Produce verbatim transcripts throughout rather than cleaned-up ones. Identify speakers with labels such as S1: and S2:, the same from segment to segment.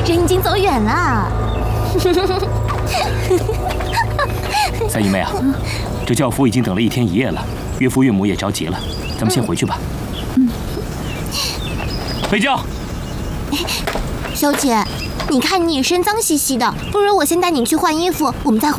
S1: 人已经走远了。
S2: 三姨妹啊，这轿夫已经等了一天一夜了，岳父岳母也着急了，咱们先回去吧。嗯。飞将，
S1: 小姐，你看你一身脏兮兮的，不如我先带你去换衣服，我们再回。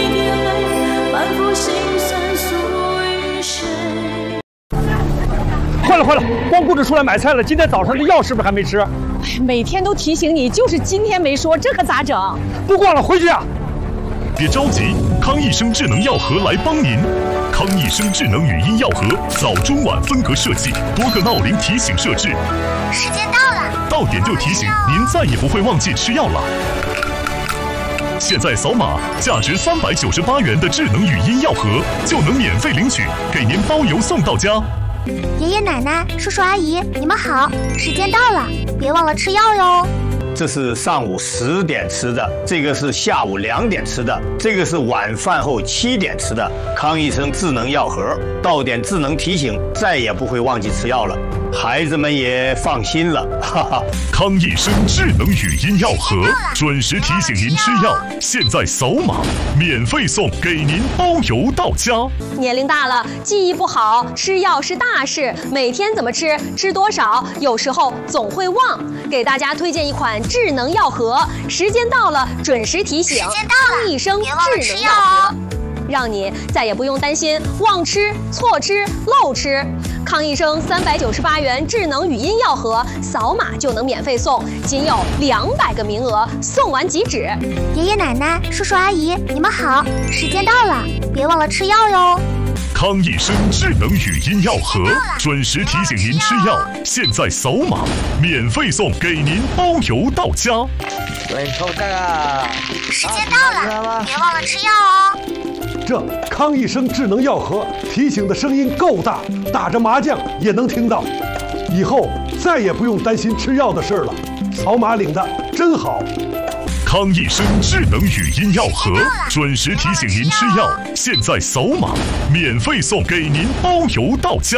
S3: 坏了坏了，光顾着出来买菜了，今天早上的药是不是还没吃？
S4: 每天都提醒你，就是今天没说，这可咋整？
S3: 不逛了，回去啊！
S5: 别着急，康益生智能药盒来帮您。康益生智能语音药盒，早中晚分隔设计，多个闹铃提醒设置。
S1: 时间到了，
S5: 到点就提醒，您再也不会忘记吃药了。现在扫码，价值三百九十八元的智能语音药盒就能免费领取，给您包邮送到家。
S1: 爷爷奶奶、叔叔阿姨，你们好，时间到了，别忘了吃药哟。
S6: 这是上午十点吃的，这个是下午两点吃的，这个是晚饭后七点吃的。康益生智能药盒，到点智能提醒，再也不会忘记吃药了，孩子们也放心了。哈哈，
S5: 康益生智能语音药盒，准时提醒您吃药，现在扫码免费送，给您包邮到家。
S7: 年龄大了，记忆不好，吃药是大事，每天怎么吃，吃多少，有时候总会忘。给大家推荐一款智能药盒，时间到了准时提醒，康益生智能药盒，让你再也不用担心忘吃、错吃、漏吃。康益生三百九十八元智能语音药盒，扫码就能免费送，仅有两百个名额，送完即止。
S1: 爷爷奶奶、叔叔阿姨，你们好，时间到了，别忘了吃药哟。
S5: 康益生智能语音药盒，准时提醒您吃药，现在扫码免费送，给您包邮到家。
S8: 喂，臭蛋啊！
S1: 时间到了，别忘了吃药哦。
S9: 这康益生智能药盒提醒的声音够大，打着麻将也能听到。以后再也不用担心吃药的事了，扫码领的真好。
S5: 康益生智能语音药盒，准时提醒您吃药，现在扫码免费送，给您包邮到家。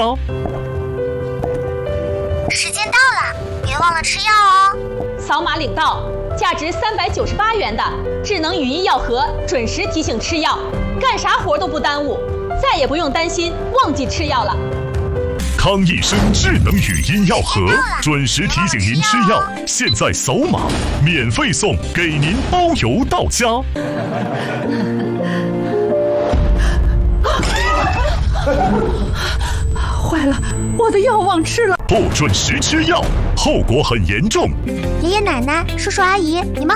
S1: 时间到了，别忘了吃药哦。
S7: 扫码领到，价值三百九十八元的智能语音药盒，准时提醒吃药，干啥活都不耽误，再也不用担心忘记吃药了。
S5: 康益生智能语音药盒，准时提醒您吃药，现在扫码免费送，给您包邮到家。
S4: 坏了，我的药忘吃了。
S5: 不准时吃药，后果很严重。
S1: 爷爷奶奶、叔叔阿姨，你们